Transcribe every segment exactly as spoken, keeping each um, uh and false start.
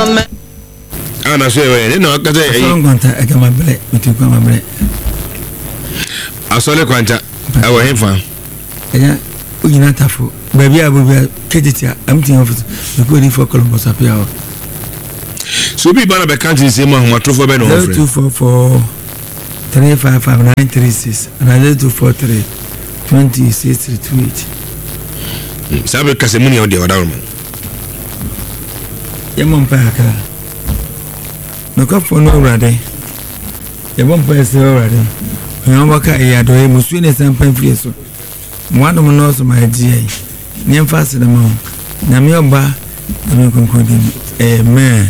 ana so e no ka say so kwanta e ka mabele mutu kwa mabele asole kwanta e wo hemfa enya ugina tafo baby abubu kejitia amtin office we go for Columbus apia so bi bana be country say mo ahomotofo be no ofre two four four three five five nine three six and two four three twenty six two eight sabe kasemuni o de wadaro man yamon pa akara no ka fo no rade yamon pa se rade yamon baka ya do e musu ne sampan fie so mo no no so ma ji ni emfase da ma na me oba na me konkodi amen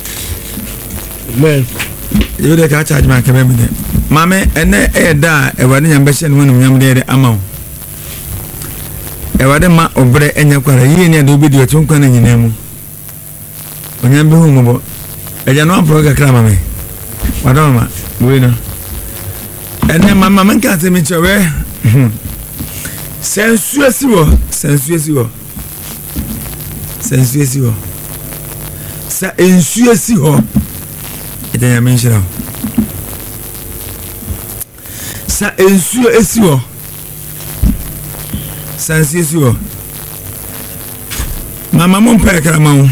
amen you dey ka charge ma kebe me de mame ene e da e wade nyam be hye ne wonum nyam de ama e wade ma obre enya kwara yi ne do bi de tun kwana nyina mu onyam be hu mo bo e ja no program kra mame wada ma we no ene mama man ka se mi chewe sensu esiwo sensu esiwo sensu esiwo sa ensu esiwo ede ya menshira sa ensu esiwo sensu esiwo mama mon pa kra mawo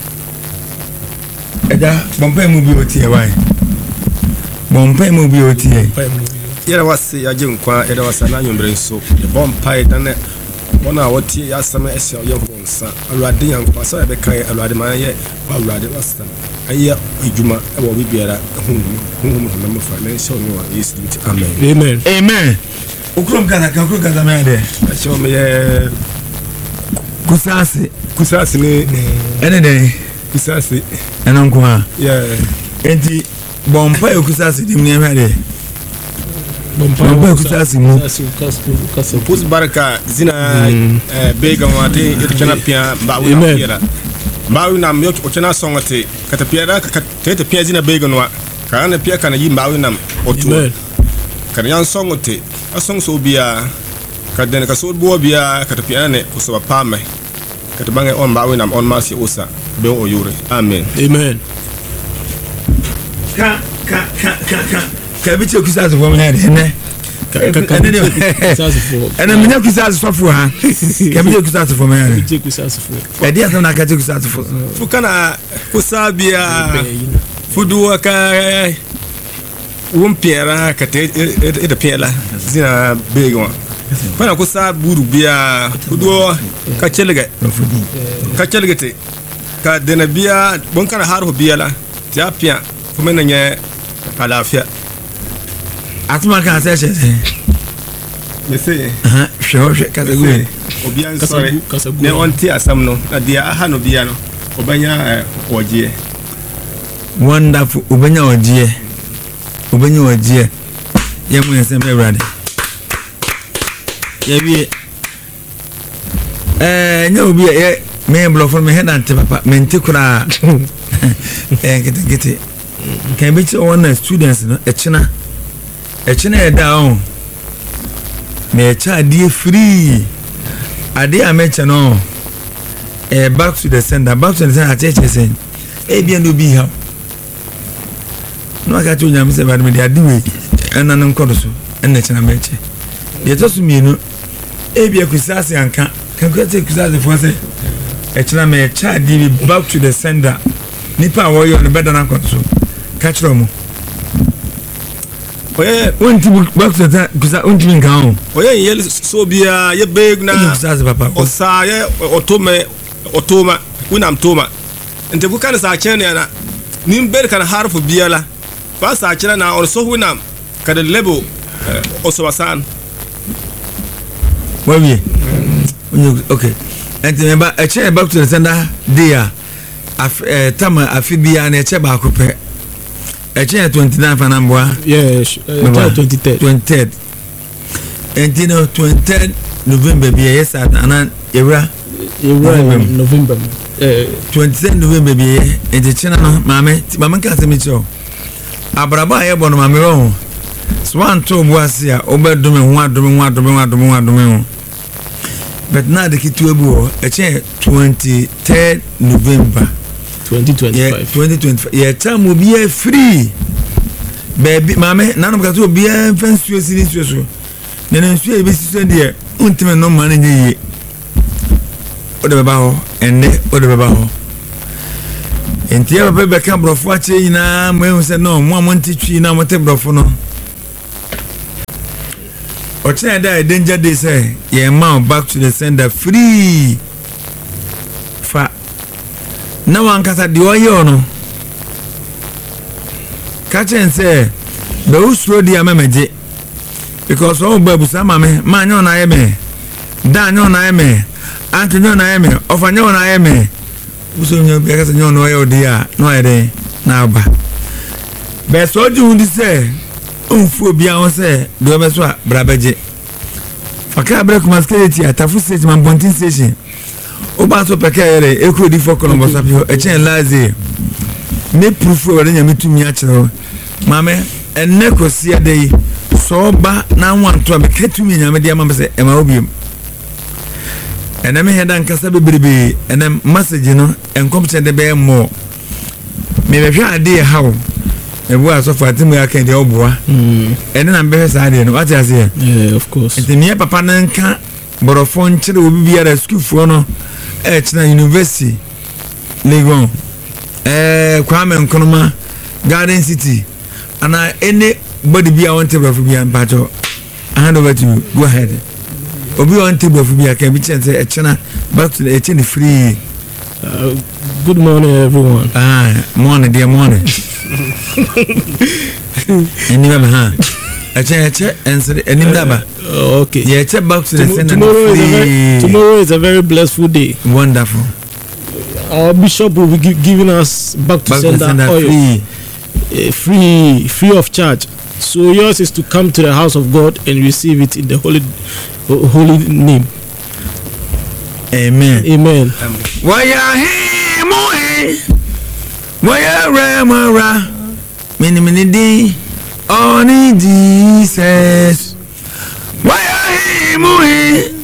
eda bompa mu bi otie wai bompa mu bi otie yera wase ya jinkwa eda wasana nyombre nso de bompa eda ne wona wotie ya sama esya ye honsa alwade yankwa sa be kai alwade man ye alwade wasana aya ejuma e wo bibiara hunu hunu na mafa na sha no wa yesu ti amen amen amen okrom kaza ka okrom kaza me ade sha me ye kusase kusase ne ene de kusase ena nkwa yeah enti bompa e kusase dim ne me ade bompa kusase mu kusase pus baraka zina eh bega wate itchana pia ba wi na ba wi na mi ochana songote kata pia da kata pia zina bega no kana pia kana yi ba wi na otu kana yan songote asong so bia kada ka so bo bia kata pia ne kuso pa me kata bange on ba wi na on masi osa be o yure amen amen ka ka ka ka ka ka bi che kusase fo me ade ne ena minya kusase sofo ha ka bi che kusase fo me ade je kusase fo e dia na ka che kusase fo fu kana kusabia fudu ka umpiera ka te e de piela zina bego kana kusa buru bia fudu ka chelega ka chelega te ka dena bia bon kana harho bia la ya pia kuma nanye alafia atuma ka se se mese aha sho sho ka se go obian sorry ne onti asam no na dia aha no bia no obanya ogie wonderful obanya ogie obanya ogie ye mu ese me brade ye bi eh nya obi ye me blow for me head and papa me ntikura eh gete gete kan be che one students no echina echina e da on me echa die free ade a me che no eh back to the sender back to the sender cheche sen e bia no bi ha no aka to nyam se ba me dia diwe ena no nkodo so ena echina me che ye to so mi no e bia kusase anka kan kwete kusase fo se echina me echa die back to the sender nipa wo yo no beda na nkodo so catch room oye wonti box ta kusa wonti nka ho oye ye so bia ye beg na kusa papa o sa ye otome otoma unam toma ente ku kana sa chene na nim ber kana harfu bia la ba sa chene na or so unam kada lebo o so wasan wawie okay ente me ba e che back to the sender dia af tama afibia na e che ba kope eche twenty-nine fanamboa yes uh, twenty-third twenty-third and no twenty-third November be yes ana era era November eh twenty-third November be e de china no mame mama ka se mi cho abraba ye bono mame ro swan to boase a obedome ho adome ho adome ho adome ho adome ho but na de kitu ebu eche twenty-third November twenty twenty-five. twenty twenty-five. Yeah, time will be free. Baby, mamma, none of us will be a fancy nsuo. Then nsuo be so dear. Ultimate no money ye. Ode baba ho, ende ode baba ho. Enti ya baba ka brofo ache nyina, mo se no, mo amonti twi na mo te brofo no. Oche da danger dey say, ye man back to the sender free. Fa na wan kasa de oye no. Kachen say, be usro di amameje. Because all babu sama me, man yo na ye me. Dan yo na ye me. Anke yo na ye me. Ofa yo na ye me. Uso nyo be kasa yo no ye odi a, no ye dey na ba. Be so ju ndi say, unfu bia won say, do be so a brabeje. Faka break masquerade atafu stage man bontin station. Oba so peke yere ekro di for Colombo sapio e chen lazy. Me proof we nya metumi a kire. Mame enne kosia dey so ba na wan to be ketumi nya me dia mama se e ma obiem. Ene me hedan kasa bebrebe ene message no enkomche de be mo. Me be hwa ade hawo. E bo aso fatimu ya kan de oboa. Mm. Ene na be sa ade no what you say? Yeah, of course. Ente me papa na nka borofo nchire obi biara school fo no e china university Legon eh Kwame Nkrumah Garden City ana any body bia want to borofo bia mpacho I hand over to you. Go ahead. Obi want to borofo bia can be chance e china back to the e free. Uh, good morning everyone. Ah, morning dear morning. Any mama ha. Ache ache answer any number. Uh, okay. Yeah, check back to the Tom- center. tomorrow is a very, tomorrow is a very blessful day. Wonderful. Our bishop will be gi- giving us back to Back to sender sender oil, free. uh, free, free of charge. So yours is to come to the house of God and receive it in the holy, ho- holy name. Amen. Amen. Waya he moe. Waya ramara. Mini mini di. Only Jesus. Waya he moe.